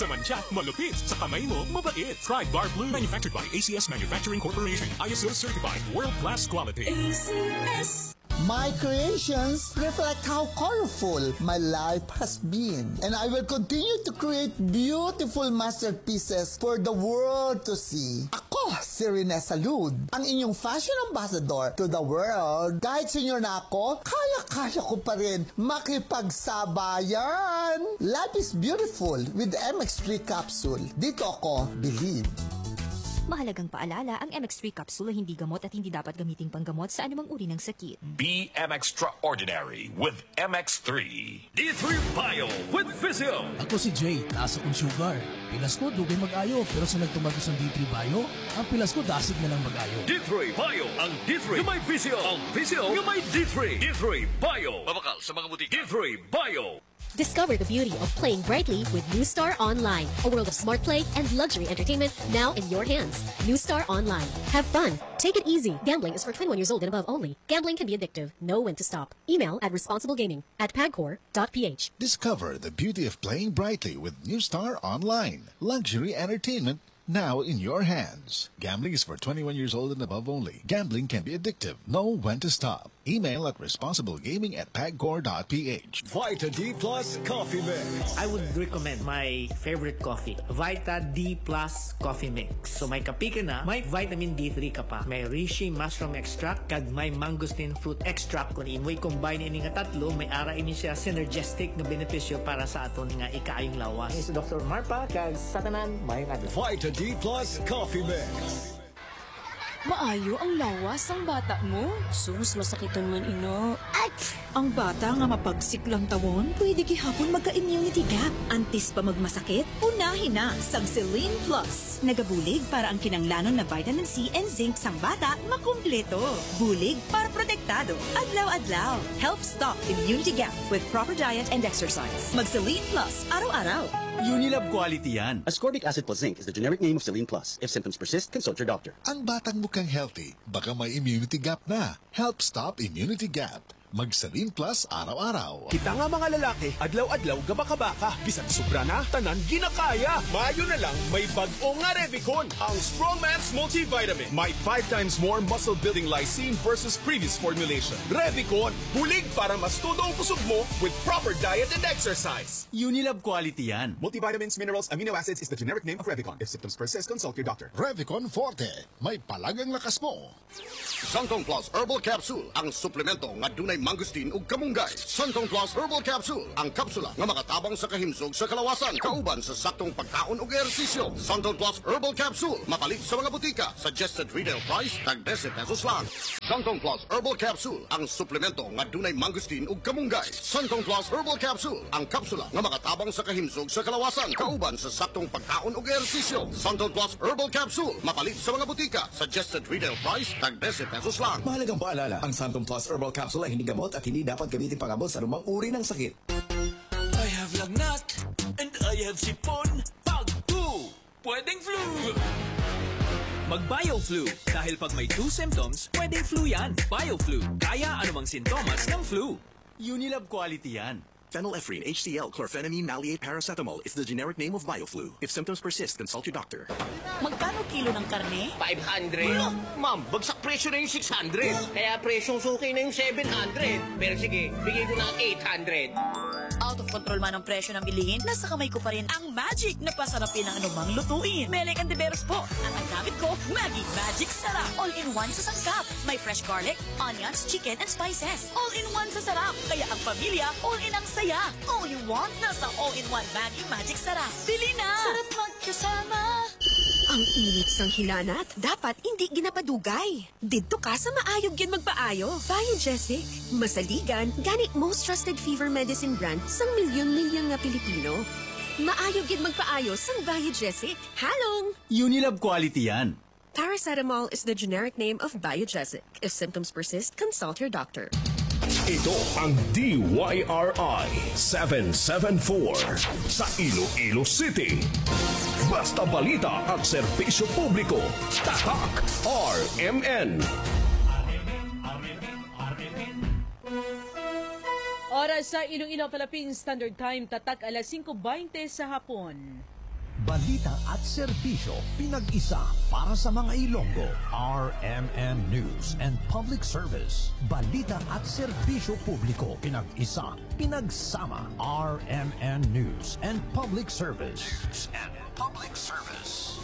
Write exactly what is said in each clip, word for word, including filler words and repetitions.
Sa mancha, malupit. Sa kamay mo, mabait. Try Guard Blue. Manufactured by A C S Manufacturing Corporation. I S O certified. World-class quality. A C S. My creations reflect how colorful my life has been. And I will continue to create beautiful masterpieces for the world to see. Ako, si Rene Salud, ang inyong fashion ambassador to the world. Kahit senior na ako, kaya-kaya ko pa rin makipagsabayan. Life is beautiful with M X three capsule. Dito ako, believe. Mahalagang paalala, ang M X three capsule ay hindi gamot at hindi dapat gamiting panggamot sa anumang uri ng sakit. Be M Extraordinary with M X three. D three Bio with Physio. Ako si Jay, taas akong sugar. Pilas ko, dugay mag-ayo. Pero sa nagtumagos ng D three Bio, ang pilas ko dasig na lang mag-ayo. D three Bio, ang D three nga may Physio. Ang Physio nga may D three. D three Bio. Mabakal sa mga butika. D three Bio. Discover the beauty of playing brightly with New Star Online, a world of smart play and luxury entertainment now in your hands. New Star Online. Have fun. Take it easy. Gambling is for twenty-one years old and above only. Gambling can be addictive. Know when to stop. Email at responsiblegaming at pagcor dot p h. Discover the beauty of playing brightly with New Star Online. Luxury entertainment now in your hands. Gambling is for twenty-one years old and above only. Gambling can be addictive. Know when to stop. Email at responsiblegaming at pagcor dot p h. Vita D Plus Coffee Mix. I would recommend my favorite coffee, Vita D Plus Coffee Mix. So may kapi ka na, may vitamin D three ka pa. May reishi mushroom extract, kag may mangosteen fruit extract. Kung imoy combine ini nga tatlo, may ara ini siya synergistic na benepisyo para sa aton nga ikaayong lawas. This is Doctor Marpa, kag satanan, may nga. Vita D Plus Coffee Mix. Maayo ang lawas ang bata mo. Sus, masakitan man ino. At ang bata nga mapagsik lang tawon, pwede gihapon magka-immunity gap. Antis pa magmasakit, unahin na sang Celine Plus. Nagabulig para ang kinanglanon na vitamin C and zinc sang bata makumpleto. Bulig para protektado. Adlaw-adlaw. Help stop immunity gap with proper diet and exercise. Mag Celine Plus araw-araw. Unilab quality yan. Ascorbic acid plus zinc is the generic name of Celine Plus. If symptoms persist, consult your doctor. Ang batang mukhang healthy, baka may immunity gap na. Help stop immunity gap. Mag-Celine Plus araw-araw. Kita nga mga lalaki, adlaw-adlaw gabaka-baka. Bisag sobra na, tanan ginakaya. Mayo na lang, may bag-o nga Revicon. Ang Strongman's Multivitamin. May five times more muscle-building lysine versus previous formulation. Revicon, bulig para mas todo ang kusog mo with proper diet and exercise. Unilab quality yan. Multivitamins, minerals, amino acids is the generic name of Revicon. If symptoms persist, consult your doctor. Revicon Forte. May palagang lakas mo. Santong Plus Herbal Capsule. Ang suplemento nga dunay mangosteen ug kamunggay. Santong Plus Herbal Capsule, ang kapsula nga makatabang sa kahimsog sa kalawasan kauban sa saktong pagkaon ug ehersisyo. Santong Plus Herbal Capsule, mapalit sa mga butika. Suggested retail price tag ten pesos lang. Santong Plus Herbal Capsule, ang suplemento nga dunay mangosteen ug kamunggay. Santong Plus Herbal Capsule, ang kapsula nga makatabang sa kahimsog sa kalawasan kauban sa saktong pagkaon ug ehersisyo. Santong Plus Herbal Capsule, mapalit sa mga butika. Suggested retail price tag ten pesos lang. Mahalagang paalala, ang Santong Plus Herbal Capsule ay hindi gamot at hindi dapat gamitin pangabot sa anumang uri ng sakit. I have lagnat and I have sipon. Pag two, pwedeng flu. Mag-BioFlu. Dahil pag may two symptoms, pwedeng flu yan. BioFlu. Kaya anumang sintomas ng flu. Unilab quality yan. Phenylephrine, H C L, chlorphenamine, maleate, paracetamol is the generic name of BioFlu. If symptoms persist, consult your doctor. Magkano kilo ng karne? five hundred. Ano? Ma'am, bagsak presyo na yung six hundred. Kaya presyong suki na yung seven hundred. Pero sige, bigay ko na ang eight hundred. Out of control man ang presyo ng bilihin, nasa kamay ko pa rin ang magic na pasarapin ng anumang lutuin. Melek Antiveros po. Ang ang gamit ko, Maggi Magic Sarap. All-in-one sa sangkap. May fresh garlic, onions, chicken, and spices. All-in-one sa sarap. Kaya ang pamilya, all-in ang saya. All you want, nasa all-in-one Maggi Magic Sarap. Bili na! Sarap magkasama. Ang init sang hinanat, dapat hindi ginapadugay. Dito ka sa maayog yan magpaayo. Biogesic, masaligan, gani most trusted fever medicine brand sang milyon-milyon nga Pilipino. Maayog yan magpaayo sang Biogesic. Halong! Unilab quality yan. Paracetamol is the generic name of Biogesic. If symptoms persist, consult your doctor. Ito ang D Y R I seven seven four sa Iloilo City. Basta balita at serbisyo publiko. Tatak R M N. Oras sa Iloilo Philippine Standard Time, tatak alas five twenty sa hapon. Balita at serbisyo pinag-isa para sa mga Ilonggo. R M N News and Public Service. Balita at serbisyo publiko pinag-isa, pinagsama. R M N News and Public Service. News and Public Service.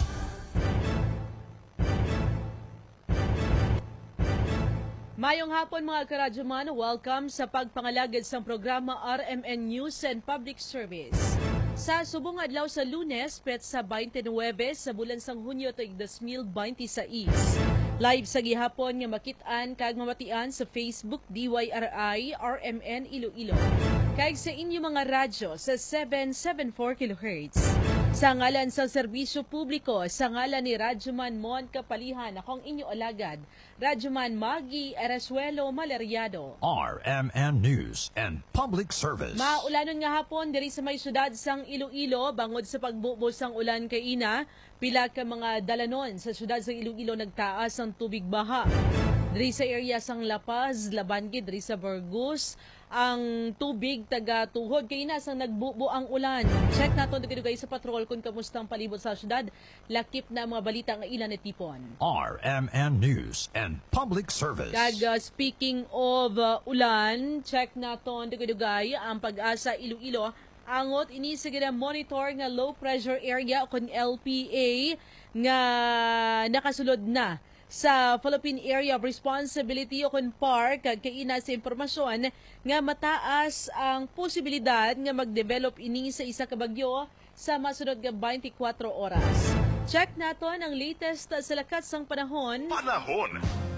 Mayong hapon mga karadyoman, welcome sa pagpangalagad sa programa R M N News and Public Service. Sa subong adlaw sa Lunes, petsa twenty-nine sa bulan sang Hunyo tuig twenty twenty-six. Live sa gihapon nga makit-an kag mamatian sa Facebook D Y R I R M N Iloilo. Kag sa inyo mga radyo sa seven seventy-four kilohertz. Sa ngalan sa serbisyo publiko, sa ngalan ni Radyoman Mon Kapalihan, akong inyo alagad, Radyoman Maggie Arasuelo Maleriado. R M N News and Public Service. Maulanon nga hapon diri sa may syudad sang Iloilo, bangod sa pagbubos sang ulan kay ina, pila ka mga dalanon sa syudad sang Iloilo nagtaas ang tubig baha. Diri sa area sang La Paz, Labangid, diri sa Burgos, ang tubig taga tuhod kay ina sang nagbubo ang ulan. Check naton dito kayo sa patrol kung kamusta ang palibot sa syudad. Lakip na mga balita nga ilan itipon. R M N News and Public Service. Kag uh, speaking of uh, ulan, check naton dito kayo ang Pag-asa Iloilo. Angot ini sa monitor nga low pressure area o kung L P A nga nakasulod na sa Philippine Area of Responsibility o kung P A R, kag kaina sa impormasyon nga mataas ang posibilidad nga mag-develop ini sa isa ka bagyo sa masunod nga twenty-four oras. Check naton ang latest sa lakas sang panahon. Panahon!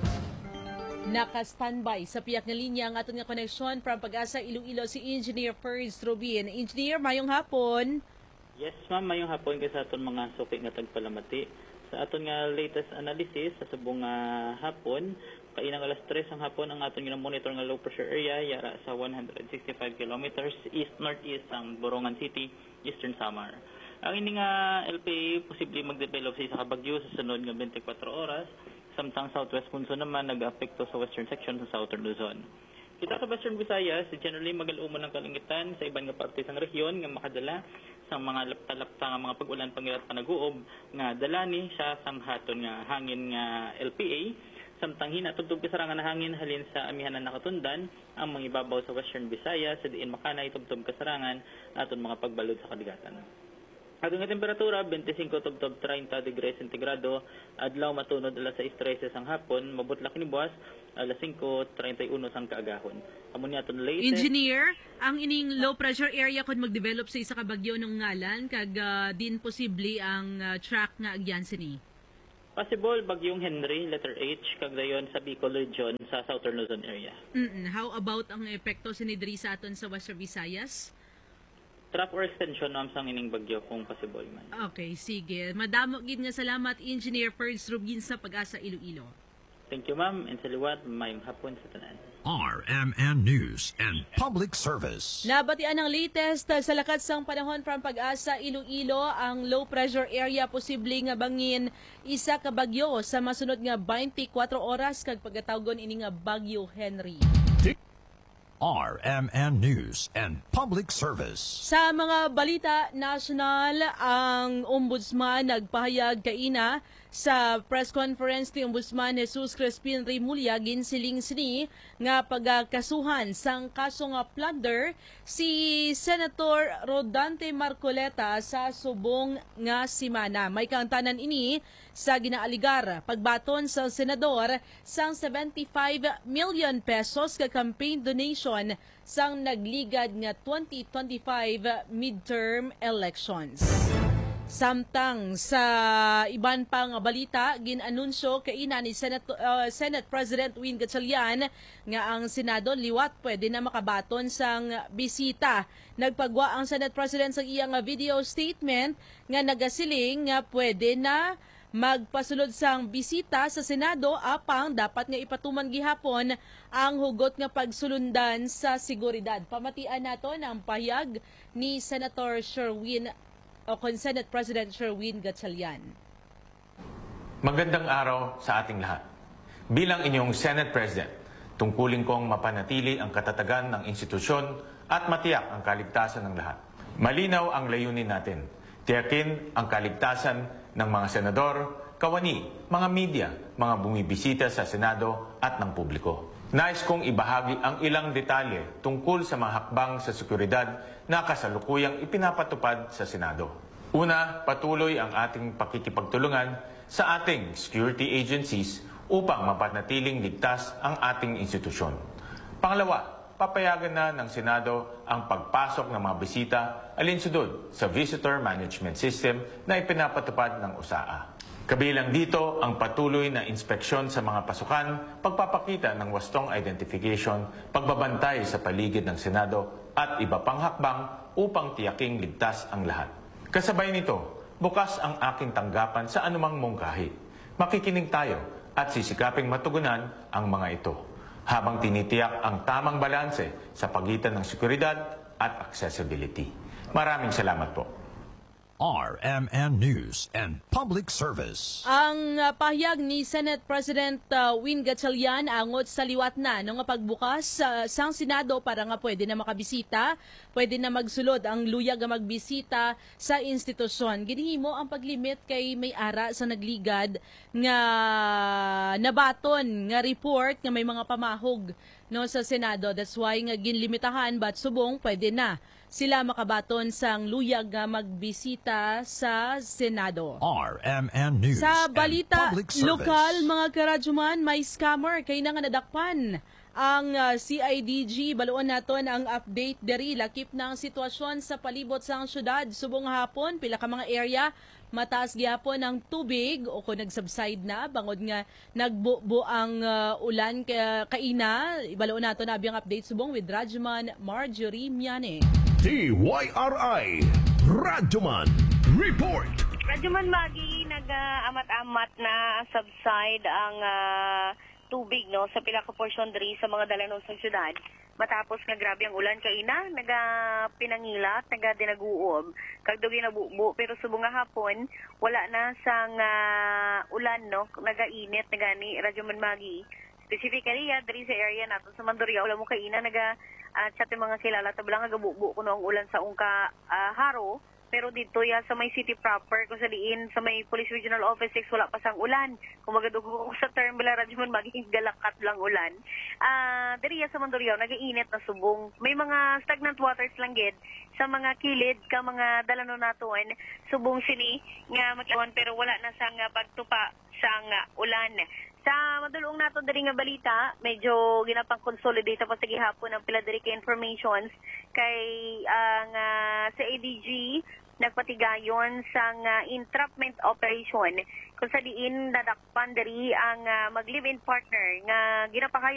Naka-standby sa piyak nga linya ang aton nga koneksyon from Pag-asa Iloilo si Engineer Ferds Rubin. Engineer, mayong hapon. Yes ma'am, mayong hapon kay sa aton mga suki nga tagpalamati. Sa aton nga latest analysis sa subong uh, hapon, kainang alas tres ang hapon ang aton nga monitor nga low pressure area yara sa one hundred sixty-five kilometers east-northeast ang Borongan City, Eastern Samar. Ang ini nga L P A posible mag-develop sa isa ka bagyo sa sunod nga twenty-four oras, samtang southwest monsoon naman nag-apekto sa western section sa southern Luzon. Kita sa Western Visayas, generally magaluman ng kalangitan sa ibang nga parte sang rehiyon nga makadala sa mga lapta-lapta nga mga pag-ulan pangirat panaguob nga dalani siya sang haton nga hangin nga L P A. Samtang hinatugtog kasarangan na hangin halin sa amihanan nakatundan ang mga ibabaw sa Western Visayas sa diin makanay tugtog kasarangan aton mga pagbalod sa kadigatan. Aton nga temperatura twenty-five tugtog thirty degrees centigrado, adlaw matunod alas six thirty sang hapon, mabutlak ni buwas alas five thirty-one sang kaagahon. Amo ni aton latest. Engineer, ang ining low pressure area kung mag-develop sa isa ka bagyo ng ngalan kag uh, din posible ang uh, track nga agyan sini. Possible bagyong Henry, letter H, kag dayon sa Bicol region sa Southern Luzon area. Mm-mm. How about ang epekto sini diri sa aton sa Western Visayas? Trap or extension ng sang ining bagyo kung possible man. Okay, sige. Madamo gid nga salamat Engineer Ferds Rubin sa Pag-asa Iloilo. Thank you ma'am, and saliwat mayong hapon sa tanan. R M N News and Public Service. Nabatian ang latest uh, sa lakas sang panahon from Pag-asa Iloilo, ang low pressure area posible nga bangin isa ka bagyo sa masunod nga twenty-four oras kag pagkatawgon ini nga bagyo Henry. R M N News and Public Service. Sa mga balita national, ang Ombudsman nagpahayag kaina sa press conference ni Ombudsman Jesus Crispin Remulla ginsiling sini nga pagkasuhan sang kaso nga plunder si Senator Rodante Marcoleta sa subong nga simana. May kaangtanan ini sa ginaaligar pagbaton sa senador sang seventy-five million pesos ka campaign donation sang nagligad nga twenty twenty-five midterm elections. Samtang sa iban pang balita, ginanunsyo kaina ni Senate, uh, Senate President Win Gatchalian nga ang Senado liwat pwede na makabaton sang bisita. Nagpagwa ang Senate President sa iyang video statement nga nagasiling nga pwede na magpasulod sang bisita sa Senado apang dapat nga ipatuman gihapon ang hugot nga pagsulundan sa seguridad. Pamatian naton ang pahayag ni Senator Sherwin o kon Senate President Sherwin Gatchalian. Magandang araw sa ating lahat. Bilang inyong Senate President, tungkulin kong mapanatili ang katatagan ng institusyon at matiyak ang kaligtasan ng lahat. Malinaw ang layunin natin, Tiyakin ang kaligtasan ng mga senador, kawani, mga media, mga bumibisita sa Senado at ng publiko. Nais kong ibahagi ang ilang detalye tungkol sa mga hakbang sa seguridad na kasalukuyang ipinapatupad sa Senado. Una, patuloy ang ating pakikipagtulungan sa ating security agencies upang mapanatiling ligtas ang ating institusyon. Pangalawa, papayagan na ng Senado ang pagpasok ng mga bisita alinsunod sa Visitor Management System na ipinapatupad ng U S A A. Kabilang dito ang patuloy na inspeksyon sa mga pasukan, pagpapakita ng wastong identification, pagbabantay sa paligid ng Senado at iba pang hakbang upang tiyaking ligtas ang lahat. Kasabay nito, bukas ang aking tanggapan sa anumang mungkahi. Makikinig tayo at sisikaping matugunan ang mga ito, habang tinitiyak ang tamang balanse sa pagitan ng seguridad at accessibility. Maraming salamat po. R M N News and Public Service. Ang uh, pahayag ni Senate President uh, Win Gatchalian angot sa liwat na ng pagbukas uh, sang Senado para nga pwede na makabisita, pwede na magsulod ang luyag nga magbisita sa institusyon. Ginihimo ang paglimit kay may ara sa nagligad nga nabaton nga report nga may mga pamahog no sa Senado. That's why nga ginlimitahan but subong pwede na sila makabaton sang luyag nga magbisita sa Senado. R M N News Sa balita and Public Service. lokal, mga karadyoman, may scammer kay na nga nadakpan ang uh, C I D G. Baluon naton ang update diri lakip na ang sitwasyon sa palibot sang syudad. Subong hapon pila ka mga area mataas gyapon ang tubig o kung nag-subside na bangod nga nagbubo ang uh, ulan ka kaina. Baluon naton abi ang update subong with Radyoman Marjorie Miane. D Y R I Radyoman Report. Radyoman Magi, nag-amat-amat na subside ang uh, tubig no sa pila ka porsyon diri sa mga dalanon sa syudad. Matapos nga grabe ang ulan kaina, naga pinangilat, naga dinaguob, kagdugi na bubo, pero subong nga hapon wala na sang uh, ulan no, naga-init nagani Radyoman Magi. Specifically ya diri sa area nato sa Mandurriao, wala mo kaina naga at sa mga kilala tabla nga gabubo kuno ang ulan sa ungka uh, haro, pero dito ya sa may city proper kung sa diin sa may Police Regional Office six wala pa sang ulan. Kung magadugo ko sa term bila Radyoman maging galakat lang ulan. Ah, uh, diri sa Mandurriao nagainit na subong. May mga stagnant waters lang gid sa mga kilid ka mga dalanon naton subong sini nga makiwan pero wala na sang pagtupa sang ulan. Sa madulong nato diri nga balita, medyo ginapang consolidate pa sa gihapon ng pila diri ka informations kay ang uh, sa A D G nagpatigayon sang uh, entrapment operation kung sa diin nadakpan diri ang uh, mag-live-in partner nga ginapakayo